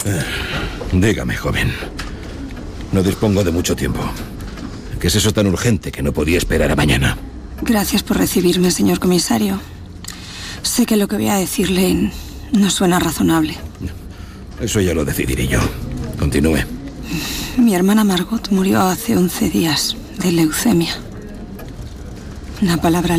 Dígame, joven. No dispongo de mucho tiempo. ¿Qué es eso tan urgente que no podía esperar a mañana? Gracias por recibirme, señor comisario. Sé que lo que voy a decirle no suena razonable. Eso ya lo decidiré yo. Continúe. Mi hermana Margot murió hace 11 días de leucemia. La palabra